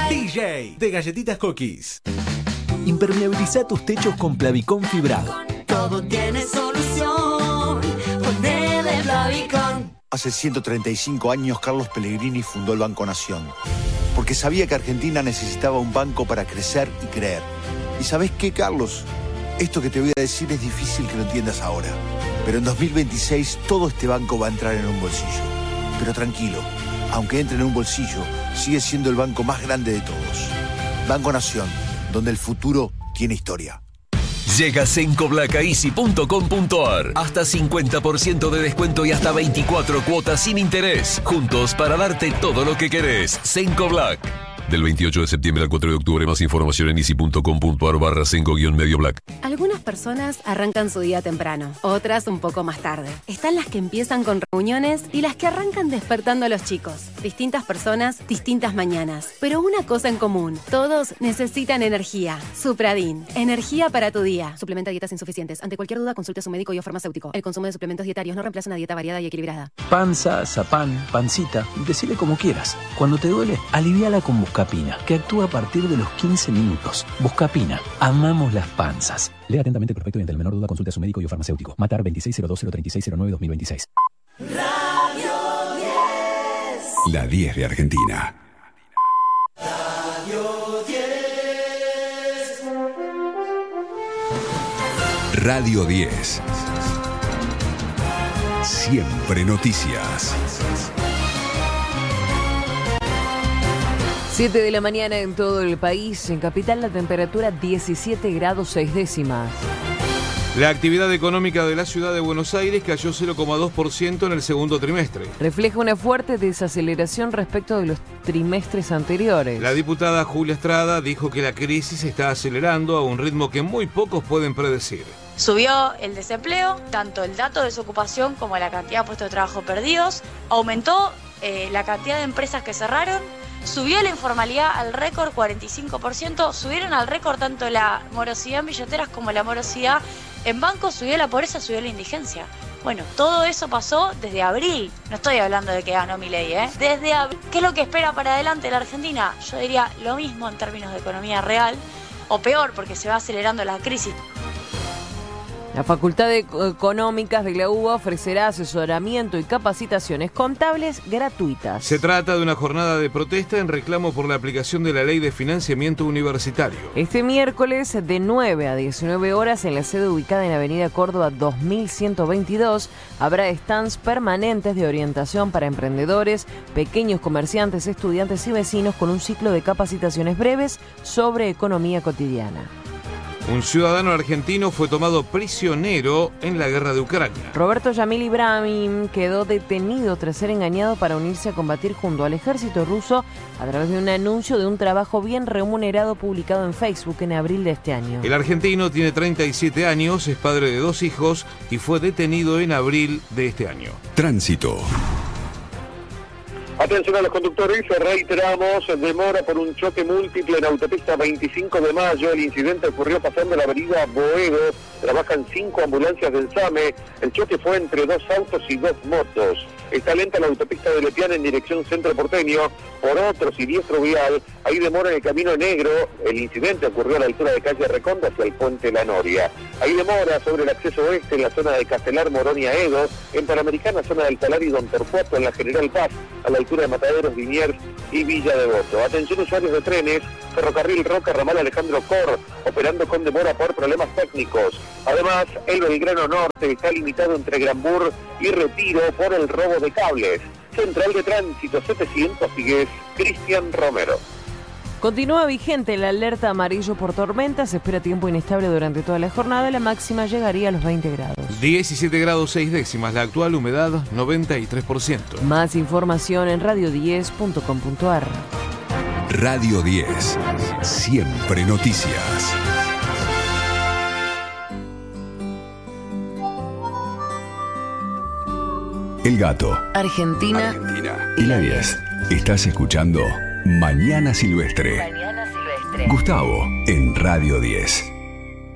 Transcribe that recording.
DJ de Galletitas Cookies. Impermeabiliza tus techos con Plavicón fibrado. Todo tiene solución. Ponele Plavicón. Hace 135 años Carlos Pellegrini fundó el Banco Nación, porque sabía que Argentina necesitaba un banco para crecer y creer. ¿Y sabés qué, Carlos? Esto que te voy a decir es difícil que lo entiendas ahora, pero en 2026 todo este banco va a entrar en un bolsillo. Pero tranquilo, aunque entre en un bolsillo, sigue siendo el banco más grande de todos. Banco Nación, donde el futuro tiene historia. Llega sencoblacaeasy.com.ar. Hasta 50% de descuento y hasta 24 cuotas sin interés. Juntos para darte todo lo que querés. Senco Black. Del 28 de septiembre al 4 de octubre, más información en easy.com.ar/senco-medio black. Algunas personas arrancan su día temprano, otras un poco más tarde. Están las que empiezan con reuniones y las que arrancan despertando a los chicos. Distintas personas, distintas mañanas. Pero una cosa en común, todos necesitan energía. Supradin, energía para tu día. Suplementa dietas insuficientes. Ante cualquier duda, consulte a su médico y o farmacéutico. El consumo de suplementos dietarios no reemplaza una dieta variada y equilibrada. Panza, zapán, pancita, decile como quieras. Cuando te duele, aliviala con Buscapina, que actúa a partir de los 15 minutos. Buscapina, amamos las panzas. Lea atentamente el prospecto y ante la menor duda consulte a su médico y o farmacéutico. Matar 2602-03609-2026. Radio 10. La 10 de Argentina. Radio 10. Radio 10. Siempre noticias. 7 de la mañana en todo el país. En Capital la temperatura 17 grados 6 décimas. La actividad económica de la ciudad de Buenos Aires cayó 0,2% en el segundo trimestre. Refleja una fuerte desaceleración respecto de los trimestres anteriores. La diputada Julia Estrada dijo que la crisis está acelerando a un ritmo que muy pocos pueden predecir. Subió el desempleo, tanto el dato de desocupación como la cantidad de puestos de trabajo perdidos. Aumentó la cantidad de empresas que cerraron. Subió la informalidad al récord 45%, subieron al récord tanto la morosidad en billeteras como la morosidad en bancos, subió la pobreza, subió la indigencia. Bueno, todo eso pasó desde abril, no estoy hablando de que ganó Milei, desde abril. ¿Qué es lo que espera para adelante la Argentina? Yo diría lo mismo en términos de economía real, o peor porque se va acelerando la crisis. La Facultad de Económicas de la UBA ofrecerá asesoramiento y capacitaciones contables gratuitas. Se trata de una jornada de protesta en reclamo por la aplicación de la Ley de Financiamiento Universitario. Este miércoles de 9 a 19 horas en la sede ubicada en Avenida Córdoba 2122 habrá stands permanentes de orientación para emprendedores, pequeños comerciantes, estudiantes y vecinos con un ciclo de capacitaciones breves sobre economía cotidiana. Un ciudadano argentino fue tomado prisionero en la guerra de Ucrania. Roberto Yamil Ibrahim quedó detenido tras ser engañado para unirse a combatir junto al ejército ruso a través de un anuncio de un trabajo bien remunerado publicado en Facebook en abril de este año. El argentino tiene 37 años, es padre de 2 hijos y fue detenido en abril de este año. Tránsito. Atención a los conductores, reiteramos, demora por un choque múltiple en autopista 25 de mayo. El incidente ocurrió pasando la avenida Boedo. Trabajan 5 ambulancias del SAME. El choque fue entre 2 autos y 2 motos. Está lenta la autopista de Lepiana en dirección centro porteño por otro siniestro vial. Hay demora en el camino negro. El incidente ocurrió a la altura de calle Reconda hacia el puente La Noria. Hay demora sobre el acceso oeste en la zona de Castelar, Morón y Aedo. En Panamericana, zona del Talar y Don Torcuato en la General Paz, a la altura de Mataderos, Liniers y Villa Devoto. Atención usuarios de trenes, Ferrocarril Roca, ramal Alejandro Cor, operando con demora por problemas técnicos. Además, el Belgrano Norte está limitado entre Granbur y Retiro por el robo de cables. Central de Tránsito 700 Figues, Cristian Romero. Continúa vigente la alerta amarillo por tormentas. Se espera tiempo inestable durante toda la jornada. La máxima llegaría a los 20 grados. 17 grados 6 décimas. La actual humedad 93%. Más información en radio10.com.ar. Radio 10. Siempre noticias. El Gato. Argentina. Y la 10. Estás escuchando Mañana Silvestre. Gustavo en Radio 10.